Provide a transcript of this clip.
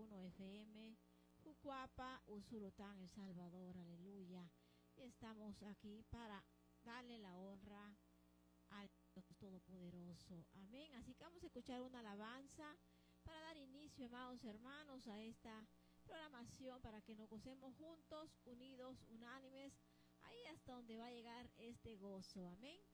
91 FM, Jucuapa, Usulután, El Salvador, aleluya. Y estamos aquí para darle la honra al Dios Todopoderoso, amén. Así que vamos a escuchar una alabanza para dar inicio, amados hermanos, a esta programación, para que nos gocemos juntos, unidos, unánimes, ahí hasta donde va a llegar este gozo, amén.